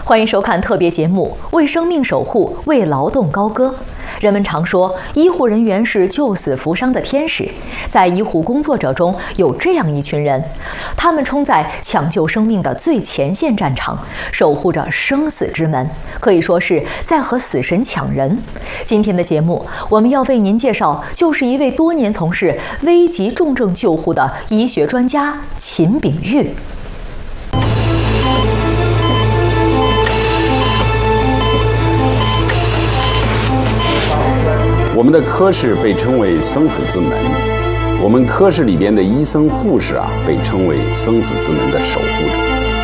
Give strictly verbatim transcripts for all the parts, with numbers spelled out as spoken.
欢迎收看特别节目《为生命守护，为劳动高歌》。人们常说，医护人员是救死扶伤的天使。在医护工作者中，有这样一群人，他们冲在抢救生命的最前线战场，守护着生死之门，可以说是在和死神抢人。今天的节目，我们要为您介绍，就是一位多年从事危急重症救护的医学专家秦秉玉。 我们的科室被称为生死之门，我们科室里边的医生护士啊，被称为生死之门的守护者。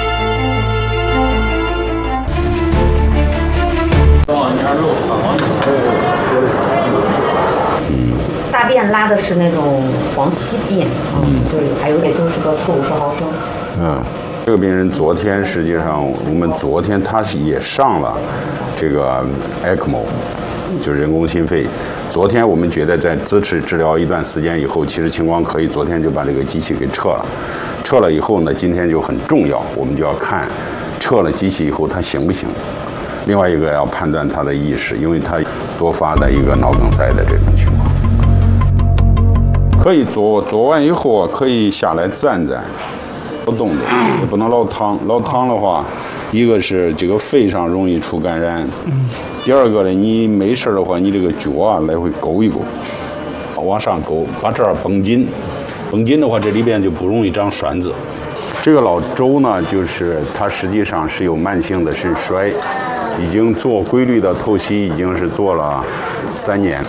嗯，大便拉的是那种黄稀便，嗯，对，还有点就是个四五十毫升。 嗯，这个病人昨天实际上我们昨天他是也上了这个 E C M O。就是人工心肺，昨天我们觉得在支持治疗一段时间以后，其实情况可以，昨天就把这个机器给撤了。撤了以后呢，今天就很重要，我们就要看撤了机器以后它行不行。另外一个要判断他的意识，因为他多发的一个脑梗塞的这种情况。可以做做完以后啊，可以下来站站，不动的，也不能老躺。老躺的话，一个是这个肺上容易出感染。第二个呢，你没事的话，你这个脚啊来回勾一勾，往上勾，把这儿绷紧，绷紧的话，这里边就不容易长栓子。这个老周呢，就是他实际上是有慢性的肾衰，已经做规律的透析，已经是做了三年。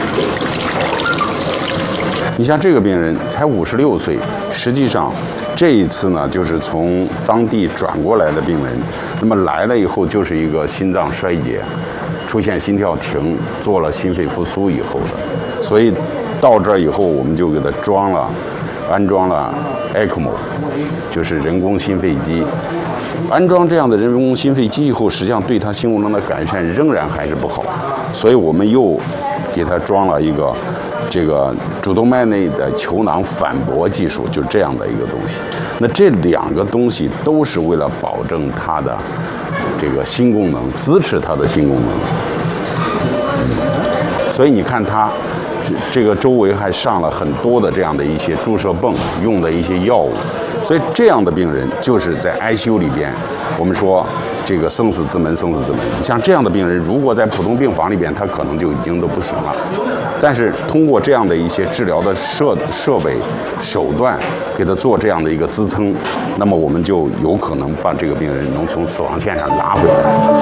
你像这个病人才五十六岁，实际上这一次呢，就是从当地转过来的病人，那么来了以后就是一个心脏衰竭。出现心跳停，做了心肺复苏以后的，所以到这儿以后，我们就给他装了，安装了 E C M O， 就是人工心肺机。安装这样的人工心肺机以后，实际上对他心功能的改善仍然还是不好，所以我们又给他装了一个这个主动脉内的球囊反搏技术，就这样的一个东西。那这两个东西都是为了保证他的这个心功能，支持他的心功能。所以你看他这这个周围还上了很多的这样的一些注射泵，用的一些药物。所以这样的病人就是在 I C U 里边，我们说这个生死之门，生死之门。像这样的病人，如果在普通病房里边，他可能就已经都不行了。但是通过这样的一些治疗的设设备手段，给他做这样的一个支撑，那么我们就有可能把这个病人能从死亡线上拉回来。